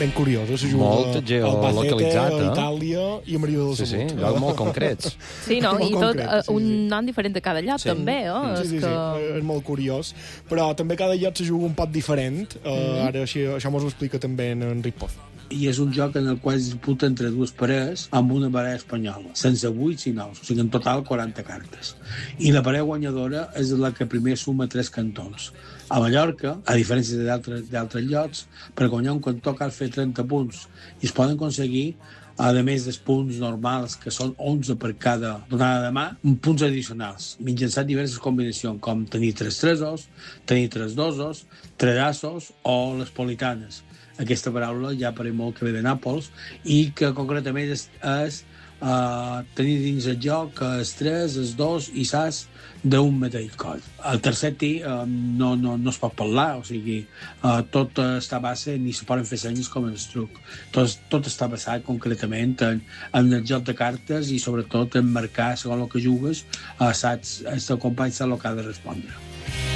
ben curiós. Se juga molt geolocalitzat, a Itàlia i a Maria de la Salut. Sí, llocs molt concrets. Sí, no? I tot concret, un nom diferent de cada lloc, també, Sí, és molt curiós. Però també cada lloc se juga un pot diferent. Ara això mos ho explica també en Enric Poz. I és un joc en el qual es disputa entre dues parelles amb una parella espanyola, sense 8 i 9, o sigui, en total 40 cartes. I la parella guanyadora és la que primer suma 3 cantons. A Mallorca, a diferència d'altres llocs, per guanyar un cantó cal fer 30 punts i es poden aconseguir, a més dels punts normals, que són 11 per cada donada de mà, punts addicionals, mitjançant diverses combinacions, com tenir 3 tresos, tenir 3 dosos, 3 assos o les politanes. Aquesta paraula ja apareix molt que ve de Nàpols i que concretament és tenir dins el joc els 3, els 2 i sas d'un mateix coll. El tercer tir no es pot parlar, o sigui, tot està a base, ni se poden fer senyes com en el truc. Tot està basat concretament en el joc de cartes i sobretot en marcar, segons el que jugues, saps, el teu company sap el que ha de respondre.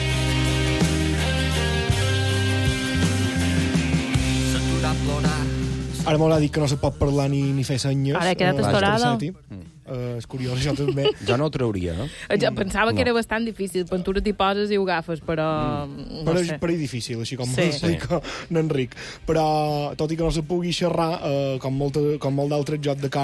Ara m'haurà dit que no se pot parlar ni fer senyes. Ara he quedat estorada. És curiós, això també. Jo no ho trauria, no? Jo pensava que era bastant difícil. Pintura t'hi poses i ho agafes, però... Però és difícil, així com m'explica n'Enric. Però, tot i que no se pugui xerrar, com molt d'altres jocs de cartes,